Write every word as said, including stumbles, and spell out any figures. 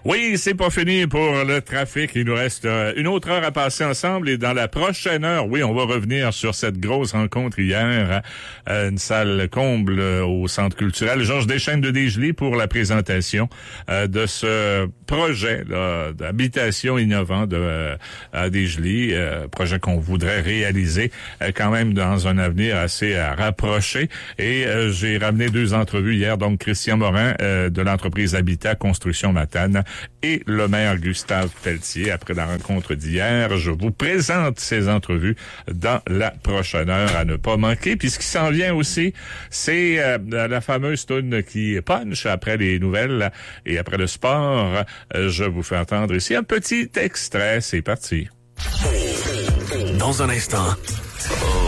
Oui, c'est pas fini pour le trafic. Il nous reste euh, une autre heure à passer ensemble et dans la prochaine heure, oui, on va revenir sur cette grosse rencontre hier à une salle comble euh, au Centre culturel Georges Deschênes de Desjolies pour la présentation euh, de ce projet là, d'habitation innovant de, euh, à Desjolies, euh, projet qu'on voudrait réaliser euh, quand même dans un avenir assez euh, rapproché. Et euh, j'ai ramené deux entrevues hier, donc Christian Morin euh, de l'entreprise Habitat Construction Matane et le maire Gustave Pelletier. Après la rencontre d'hier, je vous présente ces entrevues dans la prochaine heure à ne pas manquer. Puis ce qui s'en vient aussi, c'est euh, la fameuse toune qui punch après les nouvelles et après le sport. Euh, je vous fais entendre ici un petit extrait. C'est parti. Dans un instant,